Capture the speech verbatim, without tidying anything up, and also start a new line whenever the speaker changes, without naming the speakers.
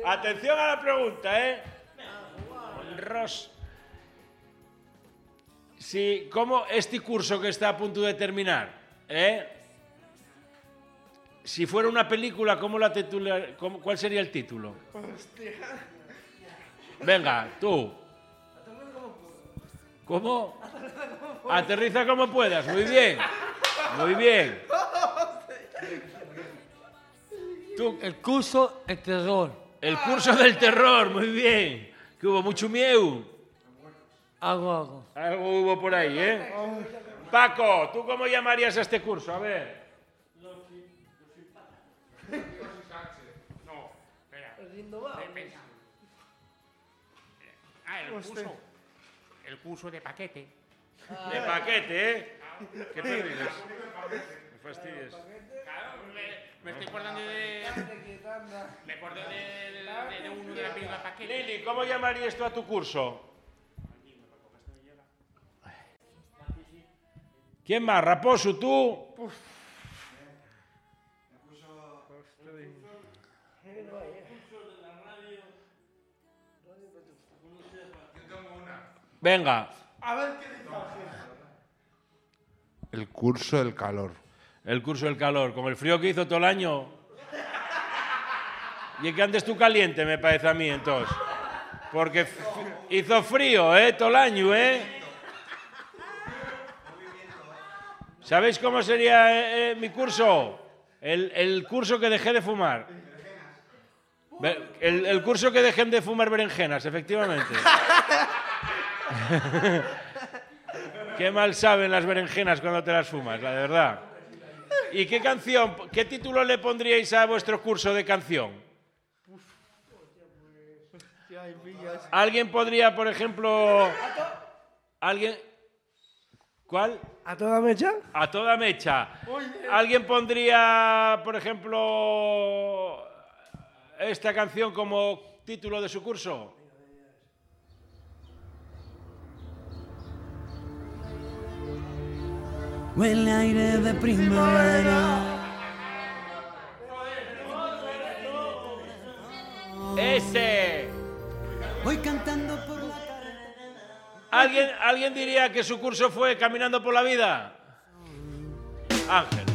Atención a la pregunta, ¿eh? Ros. Sí, ¿cómo este curso que está a punto de terminar, eh? Si fuera una película, ¿cómo la titular, cómo, ¿cuál sería el título?
Hostia.
Venga, tú. ¿Cómo? Aterriza como puedas. Muy bien. Muy bien.
Tú. El curso del terror.
El curso del terror. Muy bien. Que hubo mucho miedo.
Algo, algo.
Algo hubo por ahí, ¿eh? Paco, ¿tú cómo llamarías a este curso? A ver.
No, espera. Ah, el curso. El curso de paquete.
De paquete, ¿eh? ¿Qué te ríes? Me fastidies.
Claro, me, me estoy acordando de... Me acuerdo de, de, de uno de la película Paquete.
Lili, ¿cómo llamarías tú a tu curso? ¿Quién más? Raposo, tú. Uf. Venga.
A ver qué dice la gente.
El curso del calor.
El curso del calor, con el frío que hizo todo el año. Y es que antes tú caliente, me parece a mí, entonces. Porque f- hizo frío, ¿eh? Todo el año, ¿eh? ¿Sabéis cómo sería eh, eh, mi curso? El, el curso que dejé de fumar. Be- El, el curso que dejé de fumar berenjenas, efectivamente. Qué mal saben las berenjenas cuando te las fumas, la verdad. ¿Y qué canción, qué título le pondríais a vuestro curso de canción? ¿Alguien podría, por ejemplo... ¿Alguien...? ¿Cuál?
¿A toda mecha?
A toda mecha. ¿Alguien pondría, por ejemplo, esta canción como título de su curso?
Huele aire de primavera.
¡Ese!
Voy cantando por la carretera.
¿Alguien, ¿Alguien diría que su curso fue Caminando por la Vida? Ángel.